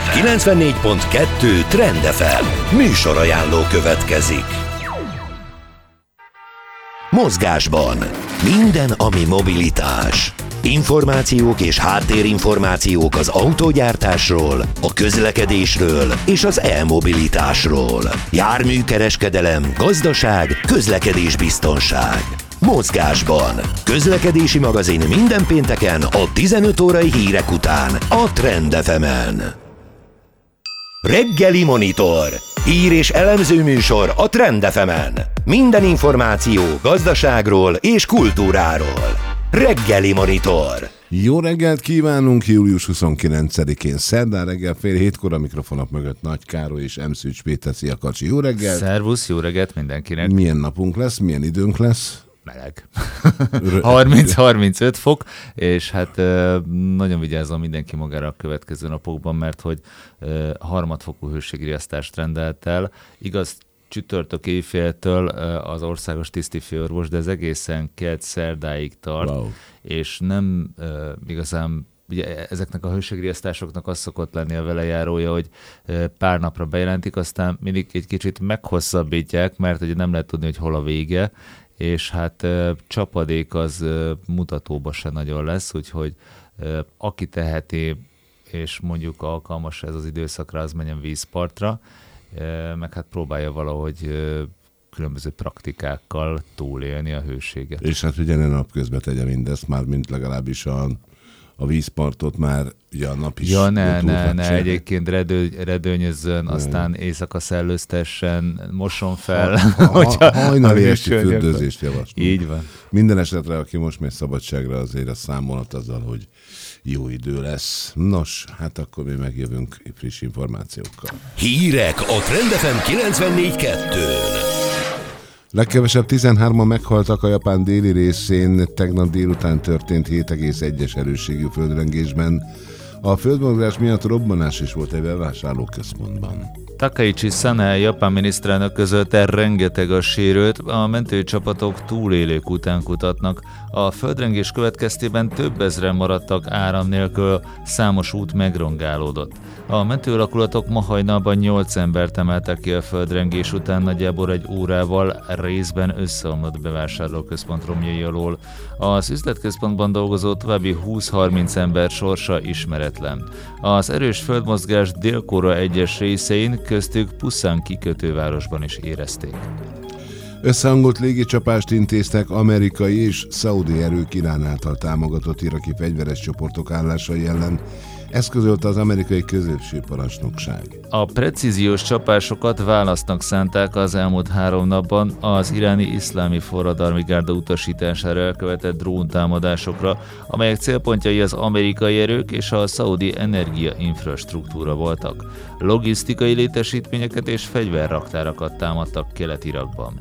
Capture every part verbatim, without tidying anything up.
kilencvennégy pont kettő Trend ef em műsorajánló következik. Mozgásban minden, ami mobilitás. Információk és háttérinformációk az autógyártásról, a közlekedésről és az e-mobilitásról. Járműkereskedelem, gazdaság, közlekedésbiztonság. Mozgásban. Közlekedési magazin minden pénteken a tizenöt órai hírek után a Trend ef emen. Reggeli Monitor. Hír és elemző műsor a Trend ef emen. Minden információ gazdaságról és kultúráról. Reggeli Monitor. Jó reggelt kívánunk, július huszonkilencedikén szerdán reggel fél hétkor, a mikrofonok mögött Nagy Károly és M. Szűcs Péter. Szia Kacsi, jó reggelt! Szervusz, jó reggelt mindenkinek! Milyen napunk lesz, milyen időnk lesz? Meleg. harminc-harmincöt fok, és hát nagyon vigyázzon mindenki magára a következő napokban, mert hogy harmadfokú hőségriasztást rendelt el. Igaz, csütörtök éjféltől az országos tisztifőorvos, de ez egészen kelt szerdáig tart, wow. És nem uh, igazán, ugye ezeknek a hőségriasztásoknak az szokott lenni a velejárója, hogy uh, pár napra bejelentik, aztán mindig egy kicsit meghosszabbítják, mert ugye nem lehet tudni, hogy hol a vége, és hát uh, csapadék az uh, mutatóba se nagyon lesz, úgyhogy uh, aki teheti, és mondjuk alkalmas ez az időszakra, az menjen vízpartra, meg hát próbálja valahogy különböző praktikákkal túlélni a hőséget. És hát ugye ne napközben tegye mindezt, már mint legalábbis a, a vízpartot már ugye a nap is. Ja, ne, ne, ne, egyébként redő, redőnyözzön, ne. Aztán éjszaka szellőztessen, mosson fel. Ha, ha, ha, hajnali esti fürdőzést javaslom. Így van. Minden esetre, aki most megy szabadságra, azért a számolat azzal, hogy jó idő lesz. Nos, hát akkor mi megjövünk friss információkkal. Hírek a Trend ef em kilencvennégy kettőn. Legkevesebb tizenhárman meghaltak a Japán déli részén, tegnap délután történt hét egész egyes erősségű földrengésben. A földmozgás miatt robbanás is volt egy bevásárlóközpontban. Takaichi Sanae japán miniszterelnök közölte, rengeteg a sérült, a mentőcsapatok túlélők után kutatnak. A földrengés következtében több ezren maradtak áram nélkül, számos út megrongálódott. A mentőalakulatok ma hajnalban nyolc embert emeltek ki a földrengés után, nagyjából egy órával részben összeomlott bevásárlóközpont romjai alól. Az üzletközpontban dolgozó további húsz-harminc ember sorsa ismeretlen. Az erős földmozgás Dél-Korea egyes részein, köztük Pusan kikötővárosban is érezték. Összehangolt légicsapást intéztek amerikai és szaudi erők Irán által támogatott iraki fegyveres csoportok állásai ellen. Ezt közölte az amerikai középső parancsnokság. A precíziós csapásokat választnak szánták az elmúlt három napban az iráni iszlámi forradalmi gárda utasítására elkövetett dróntámadásokra, amelyek célpontjai az amerikai erők és a szaudi energiainfrastruktúra voltak. Logisztikai létesítményeket és fegyverraktárakat támadtak Kelet-Irakban.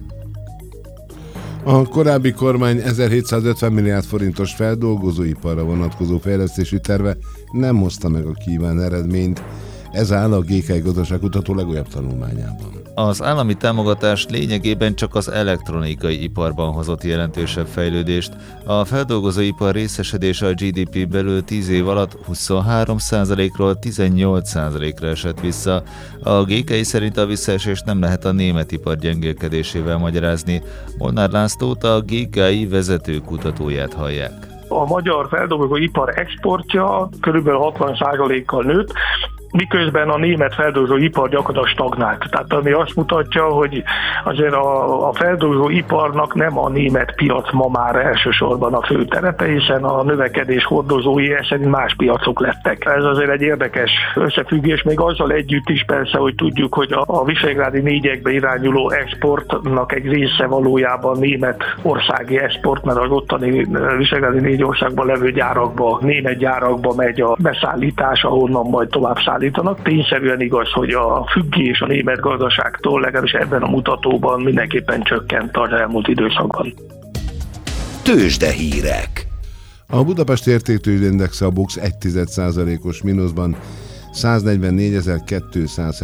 A korábbi kormány ezerhétszázötven milliárd forintos feldolgozóiparra vonatkozó fejlesztési terve nem hozta meg a kívánt eredményt. Ez áll a gé ká i gazdaságkutató legújabb tanulmányában. Az állami támogatás lényegében csak az elektronikai iparban hozott jelentősebb fejlődést. A feldolgozóipar részesedése a gé dé pé belül tíz év alatt huszonhárom százalékról tizennyolc százalékra esett vissza. A gé ká i szerint a visszaesést nem lehet a német ipar gyengélkedésével magyarázni. Molnár Lászlót, a gé ká i vezető kutatóját hallják. A magyar feldolgozóipar exportja körülbelül hatvan százalékkal nőtt, miközben a német feldolgozóipar gyakorlatilag stagnált. Tehát ami azt mutatja, hogy azért a, a feldolgozóiparnak nem a német piac ma már elsősorban a fő terepe, hiszen a növekedés hordozói esetén más piacok lettek. Ez azért egy érdekes összefüggés, még azzal együtt is persze, hogy tudjuk, hogy a, a visegrádi négyekbe irányuló exportnak egy része valójában német országi export, mert az ottani visegrádi négy országban levő gyárakba, német gyárakba megy a beszállítás, ahonnan majd tovább szállítanak. Tényszerűen igaz, hogy a függés a német gazdaságtól legalábbis ebben a mutatóban mindenképpen csökkent az elmúlt időszakban. Tőzsdehírek. A Budapest értéktőzsdeindexe a BUX egy egész egy százalékos mínuszban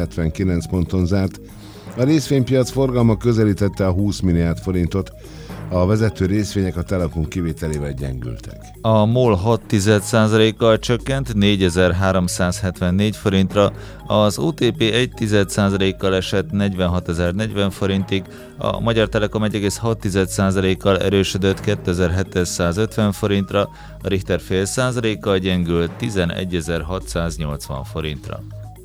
száznegyvennégyezer-kétszázhetvenkilenc ponton zárt. A részvénypiac forgalma közelítette a húsz milliárd forintot. A vezető részvények a Telekom kivételével gyengültek. A MOL hat egész egy százalékkal csökkent négyezer-háromszázhetvennégy forintra, az o té pé egy egész egy százalékkal esett negyvenhatezer-negyven forintig, a Magyar Telekom egy egész hat százalékkal erősödött kétezer-hétszázötven forintra, a Richter fél százalékkal gyengült tizenegyezer-hatszáznyolcvan forintra.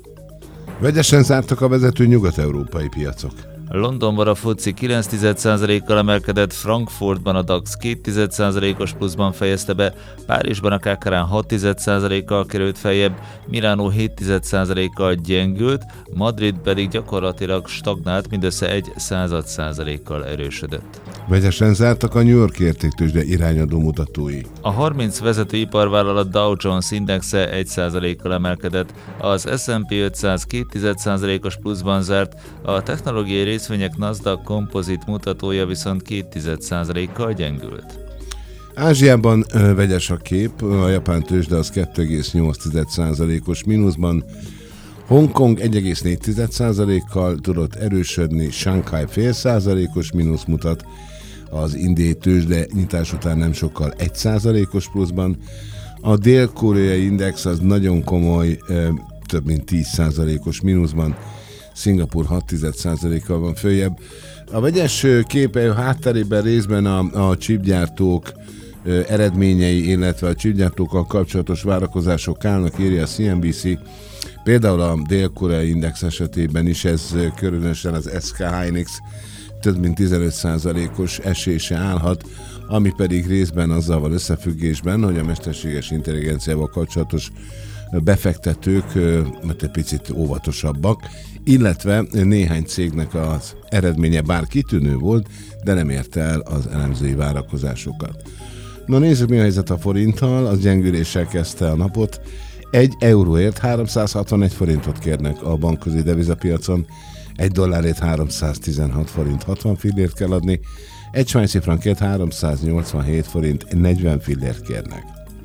Vegyesen zártak a vezető nyugat-európai piacok. Londonban a FTSE kilenc egész egy százalékkal emelkedett, Frankfurtban a DAX két egész egy százalékos pluszban fejezte be, Párizsban a Kákárán hat egész egy százalékkal került feljebb, Milánó hét egész egy százalékkal gyengült, Madrid pedig gyakorlatilag stagnált, mindössze egy század százalékkal erősödött. Vegyesen zártak a New York értéktőzsde irányadó mutatói. A harminc vezető iparvállalat Dow Jones indexe egy százalékkal emelkedett, az es and pé ötszáz két egész egy százalékos pluszban zárt, a technológiai részvények Nasdaq kompozit mutatója viszont két egész egy százalékkal gyengült. Ázsiában ö, vegyes a kép, a japán tőzsde az két egész nyolc százalékos mínuszban, Hongkong egy egész négy százalékkal tudott erősödni, Shanghai fél százalékos mínusz mutat, az indiai tőzsde nyitás után nem sokkal egy százalékos pluszban, a dél-koreai index az nagyon komoly, ö, több mint tíz százalékos mínuszban, Szingapúr hat egész egy százalékkal van följebb. A vegyes képe hátterében részben a, a chipgyártók eredményei, illetve a chipgyártókkal kapcsolatos várakozások állnak, írja a cé en bé cé. Például a dél-koreai index esetében is ez különösen az es ká Hynix több mint tizenöt százalékos esése állhat, ami pedig részben azzal van összefüggésben, hogy a mesterséges intelligenciával kapcsolatos befektetők mert egy picit óvatosabbak, illetve néhány cégnek az eredménye bár kitűnő volt, de nem érte el az elemzői várakozásokat. Na nézzük, mi a helyzet a forinttal, az gyengüléssel kezdte a napot. Egy euróért háromszázhatvanegy forintot kérnek a bankközi devizapiacon, egy dollárért háromszáztizenhat forint hatvan fillért kell adni, egy svájci frankért háromszáznyolcvanhét forint negyven fillért kérnek.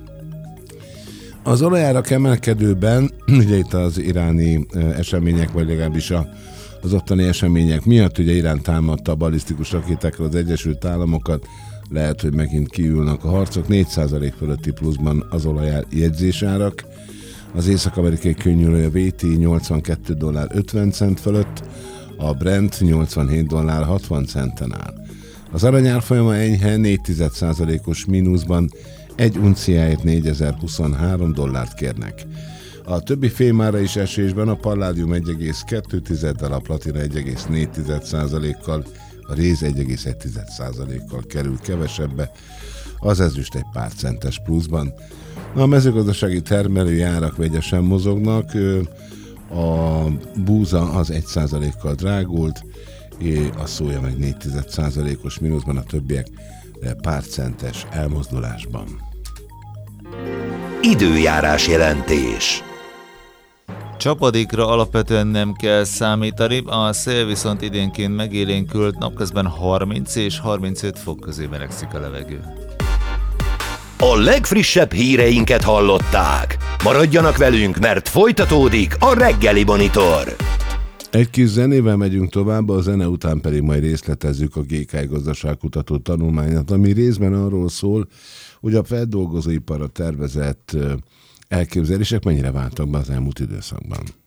Az olajárak emelkedőben, ugye itt az iráni események, vagy legalábbis az ottani események miatt, ugye Irán támadta a balisztikus rakétákkal az Egyesült Államokat, lehet, hogy megint kiülnek a harcok, négy százalék fölötti pluszban az olajár jegyzésárak, az észak-amerikai könnyűolaj a vé té nyolcvankettő dollár ötven cent fölött, a Brent nyolcvanhét dollár hatvan centen áll. Az arany árfolyama enyhe négy egész egy százalékos mínuszban, egy unciáért négyezer-huszonhárom dollárt kérnek. A többi fémára is esésben, a palládium egy egész kettő tizeddel, a platina egy egész négy százalékkal, a réz egy egész egy százalékkal kerül kevesebbe, az ezüst egy pár centes pluszban. A mezőgazdasági termelői árak vegyesen mozognak, a búza az egy százalékkal drágult, a szója meg négy egész egy százalékos mínuszban, a többiek pár centes elmozdulásban. Időjárás jelentés. Csapadékra alapvetően nem kell számítani, a szél viszont idénként megélénkült, napközben harminc és harmincöt fok közé melegszik a levegő. A legfrissebb híreinket hallották. Maradjanak velünk, mert folytatódik a Reggeli Monitor. Egy kis zenével megyünk tovább, a zene után pedig majd részletezzük a gé ká i gazdaságkutató tanulmányát, ami részben arról szól, hogy a feldolgozóiparra tervezett elképzelések mennyire váltak be az elmúlt időszakban.